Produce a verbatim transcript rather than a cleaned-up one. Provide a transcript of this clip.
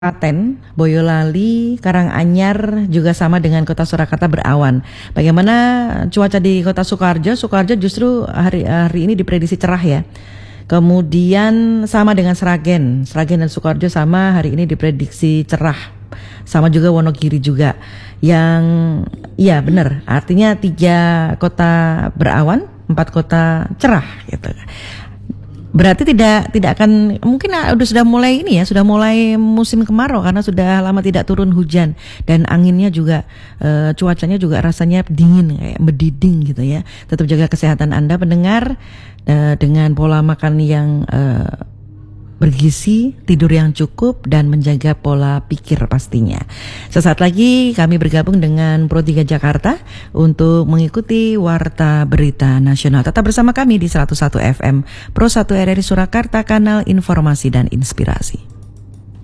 Klaten, Boyolali, Karanganyar juga sama dengan kota Surakarta berawan. Bagaimana cuaca di kota Sukoharjo? Sukoharjo justru hari hari ini diprediksi cerah ya. Kemudian sama dengan Sragen, Sragen dan Sukoharjo sama hari ini diprediksi cerah. Sama juga Wonogiri juga. Yang iya benar, artinya tiga kota berawan, empat kota cerah gitu. Berarti tidak tidak akan mungkin udah sudah mulai ini ya, sudah mulai musim kemarau karena sudah lama tidak turun hujan dan anginnya juga e, cuacanya juga rasanya dingin kayak mendiding gitu ya. Tetap jaga kesehatan Anda pendengar e, dengan pola makan yang e, bergizi, tidur yang cukup dan menjaga pola pikir pastinya. Sesaat lagi kami bergabung dengan Pro tiga Jakarta untuk mengikuti Warta Berita Nasional. Tetap bersama kami di seratus satu F M Pro satu R R I Surakarta, kanal informasi dan inspirasi.